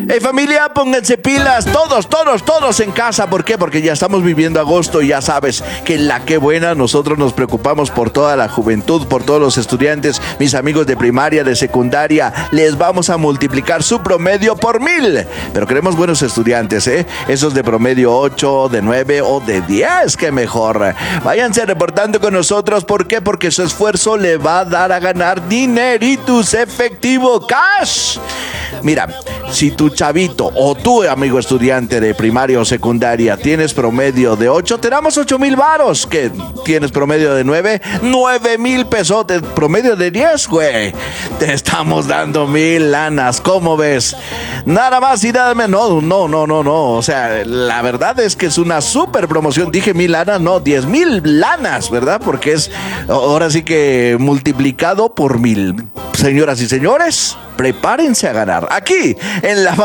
Familia, pónganse pilas, todos en casa. ¿Por qué? Porque ya estamos viviendo agosto y ya sabes que en la que buena nosotros nos preocupamos por toda la juventud, por todos los estudiantes, mis amigos de primaria, de secundaria. Les vamos a multiplicar su promedio por 1000. Pero queremos buenos estudiantes, esos de promedio 8, de 9 o de 10, que mejor. Váyanse reportando con nosotros. ¿Por qué? Porque su esfuerzo le va a dar a ganar dineritos efectivo, cash. Mira, si tu chavito o tu amigo estudiante de primaria o secundaria tienes promedio de 8, te damos 8,000 varos. ¿Que tienes promedio de 9? 9,000 pesos. Promedio de 10, güey. Te estamos dando 1,000 lanas. ¿Cómo ves? Nada más y nada menos. No. O sea, la verdad es que es una super promoción. Dije 1,000 lanas, no, 10,000 lanas, ¿verdad? Porque es ahora sí que multiplicado por 1,000. Señoras y señores, prepárense a ganar aquí en la